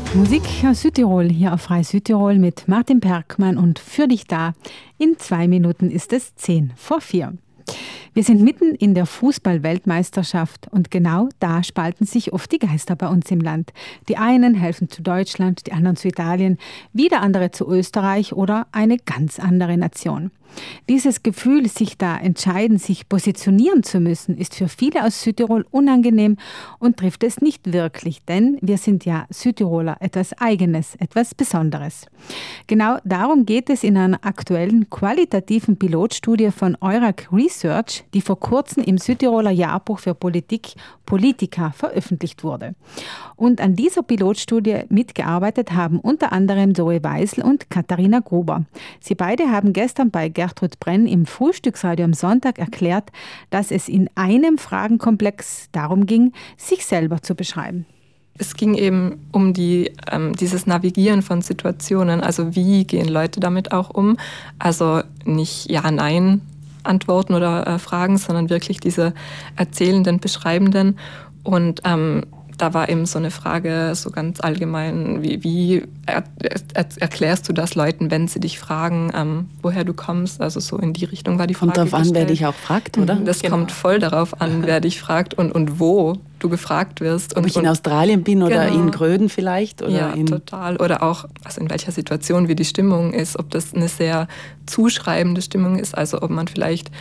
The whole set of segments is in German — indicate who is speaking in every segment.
Speaker 1: Musik aus Südtirol, hier auf Frei Südtirol mit Martin Perkmann und Für dich da. In 2 Minuten ist es 4:10. Wir sind mitten in der Fußball-Weltmeisterschaft und genau da spalten sich oft die Geister bei uns im Land. Die einen helfen zu Deutschland, die anderen zu Italien, wieder andere zu Österreich oder eine ganz andere Nation. Dieses Gefühl, sich da entscheiden, sich positionieren zu müssen, ist für viele aus Südtirol unangenehm und trifft es nicht wirklich, denn wir sind ja Südtiroler, etwas Eigenes, etwas Besonderes. Genau darum geht es in einer aktuellen qualitativen Pilotstudie von Eurac Research, die vor kurzem im Südtiroler Jahrbuch für Politika veröffentlicht wurde. Und an dieser Pilotstudie mitgearbeitet haben unter anderem Zoe Weisel und Katharina Gruber. Sie beide haben gestern bei Gertrud Brenn im Frühstücksradio am Sonntag erklärt, dass es in einem Fragenkomplex darum ging, sich selber zu beschreiben.
Speaker 2: Es ging eben um dieses Navigieren von Situationen, also wie gehen Leute damit auch um, also nicht Ja, Nein Antworten oder Fragen, sondern wirklich diese erzählenden, beschreibenden und da war eben so eine Frage, so ganz allgemein, wie erklärst du das Leuten, wenn sie dich fragen, woher du kommst? Also so in die Richtung war die Frage.
Speaker 3: Kommt darauf an, wer dich auch fragt, oder?
Speaker 2: Das kommt voll darauf an, wer dich fragt und wo du gefragt wirst.
Speaker 3: Ob ich in Australien bin oder in Gröden vielleicht? Oder
Speaker 2: ja, total. Oder auch, also in welcher Situation, wie die Stimmung ist, ob das eine sehr zuschreibende Stimmung ist, also ob man vielleicht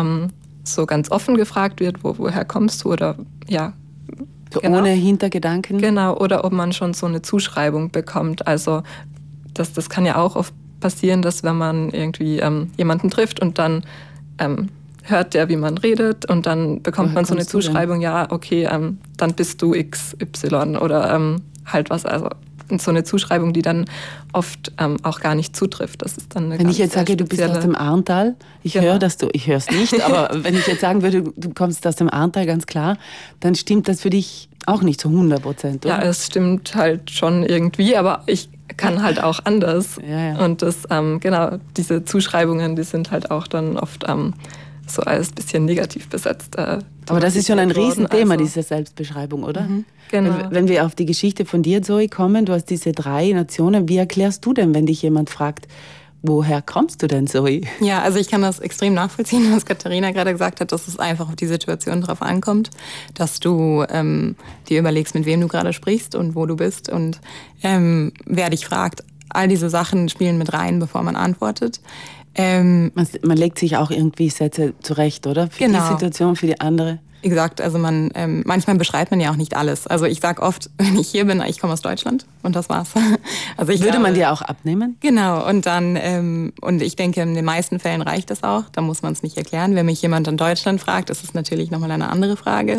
Speaker 2: so ganz offen gefragt wird, woher kommst du oder ja,
Speaker 3: so genau. Ohne Hintergedanken?
Speaker 2: Genau, oder ob man schon so eine Zuschreibung bekommt. Also das kann ja auch oft passieren, dass wenn man irgendwie jemanden trifft und dann hört der, wie man redet und dann bekommt man so eine Zuschreibung, ja, okay, dann bist du XY oder halt was, also so eine Zuschreibung, die dann oft auch gar nicht zutrifft. Das ist dann eine
Speaker 3: wenn ich jetzt sage, du bist aus dem Arntal, ich höre es nicht, aber wenn ich jetzt sagen würde, du kommst aus dem Arntal, ganz klar, dann stimmt das für dich auch nicht zu 100%, oder?
Speaker 2: Ja, es stimmt halt schon irgendwie, aber ich kann halt auch anders.
Speaker 3: Ja.
Speaker 2: Und das, genau, diese Zuschreibungen, die sind halt auch dann oft so als bisschen negativ besetzt.
Speaker 3: Aber das ist schon ein Riesenthema, diese Selbstbeschreibung, oder?
Speaker 2: Mhm, genau.
Speaker 3: Wenn wir auf die Geschichte von dir, Zoe, kommen, du hast diese 3 Nationen, wie erklärst du denn, wenn dich jemand fragt, woher kommst du denn, Zoe?
Speaker 4: Ja, also ich kann das extrem nachvollziehen, was Katharina gerade gesagt hat, dass es einfach auf die Situation drauf ankommt, dass du dir überlegst, mit wem du gerade sprichst und wo du bist und wer dich fragt. All diese Sachen spielen mit rein, bevor man antwortet.
Speaker 3: Man legt sich auch irgendwie Sätze zurecht, oder? Für die Situation, für die andere.
Speaker 4: Wie gesagt, also manchmal beschreibt man ja auch nicht alles. Also ich sage oft, wenn ich hier bin, ich komme aus Deutschland und das war's. Also
Speaker 3: würde man dir auch abnehmen?
Speaker 4: Genau, und dann, und ich denke, in den meisten Fällen reicht das auch. Da muss man es nicht erklären. Wenn mich jemand in Deutschland fragt, ist es natürlich nochmal eine andere Frage.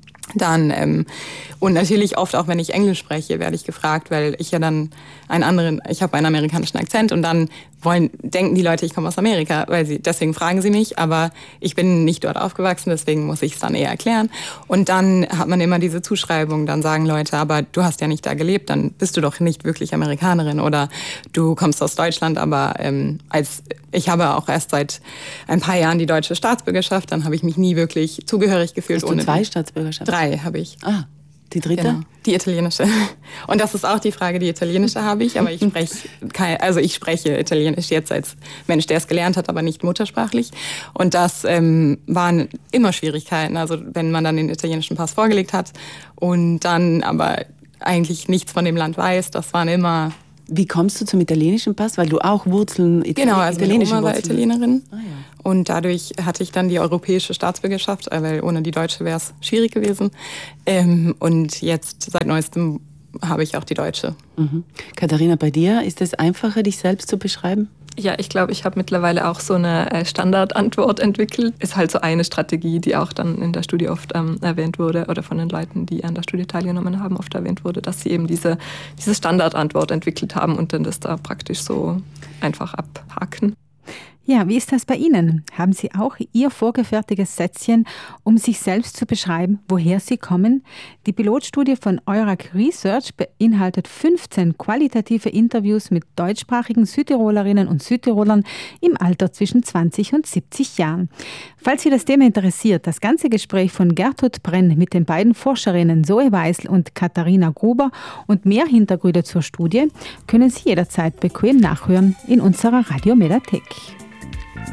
Speaker 4: Dann, und natürlich oft auch, wenn ich Englisch spreche, werde ich gefragt, weil ich ja dann ich habe einen amerikanischen Akzent und dann denken die Leute, ich komme aus Amerika, deswegen fragen sie mich, aber ich bin nicht dort aufgewachsen, deswegen muss ich es dann eher erklären. Und dann hat man immer diese Zuschreibung, dann sagen Leute, aber du hast ja nicht da gelebt, dann bist du doch nicht wirklich Amerikanerin oder du kommst aus Deutschland, aber ich habe auch erst seit ein paar Jahren die deutsche Staatsbürgerschaft, dann habe ich mich nie wirklich zugehörig gefühlt.
Speaker 3: Hast du 2 Staatsbürgerschaften?
Speaker 4: 3 habe ich.
Speaker 3: Ah, die 3.?
Speaker 4: Genau, die italienische. Und das ist auch die Frage, die italienische habe ich, aber ich spreche Italienisch jetzt als Mensch, der es gelernt hat, aber nicht muttersprachlich. Und das waren immer Schwierigkeiten, also wenn man dann den italienischen Pass vorgelegt hat und dann aber eigentlich nichts von dem Land weiß, das waren immer...
Speaker 3: Wie kommst du zum italienischen Pass? Weil du auch Wurzeln
Speaker 4: Genau, also meine Oma war Italienerin.
Speaker 3: Ah, ja.
Speaker 4: Und dadurch hatte ich dann die europäische Staatsbürgerschaft, weil ohne die deutsche wäre es schwierig gewesen. Und jetzt seit neuestem habe ich auch die deutsche.
Speaker 3: Mhm. Katharina, bei dir ist es einfacher, dich selbst zu beschreiben?
Speaker 2: Ja, ich glaube, ich habe mittlerweile auch so eine Standardantwort entwickelt. Ist halt so eine Strategie, die auch dann in der Studie oft erwähnt wurde oder von den Leuten, die an der Studie teilgenommen haben, oft erwähnt wurde, dass sie eben diese Standardantwort entwickelt haben und dann das da praktisch so einfach abhaken.
Speaker 1: Ja, wie ist das bei Ihnen? Haben Sie auch Ihr vorgefertigtes Sätzchen, um sich selbst zu beschreiben, woher Sie kommen? Die Pilotstudie von Eurac Research beinhaltet 15 qualitative Interviews mit deutschsprachigen Südtirolerinnen und Südtirolern im Alter zwischen 20 und 70 Jahren. Falls Sie das Thema interessiert, das ganze Gespräch von Gertrud Brenn mit den beiden Forscherinnen Zoe Weisel und Katharina Gruber und mehr Hintergründe zur Studie können Sie jederzeit bequem nachhören in unserer Radiomediathek.